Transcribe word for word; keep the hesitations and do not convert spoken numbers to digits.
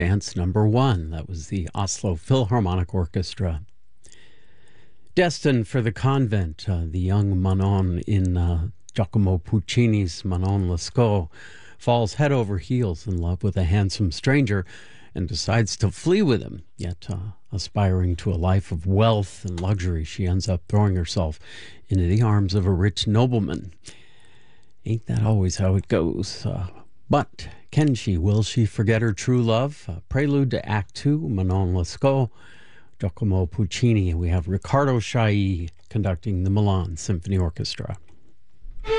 Dance number one. That was the Oslo Philharmonic Orchestra. Destined for the convent, uh, the young Manon in uh, Giacomo Puccini's Manon Lescaut falls head over heels in love with a handsome stranger and decides to flee with him. Yet, uh, aspiring to a life of wealth and luxury, she ends up throwing herself into the arms of a rich nobleman. Ain't that always how it goes? Uh, but can she, will she forget her true love? Uh, prelude to Act Two, Manon Lescaut, Giacomo Puccini. We have Riccardo Chailly conducting the Milan Symphony Orchestra.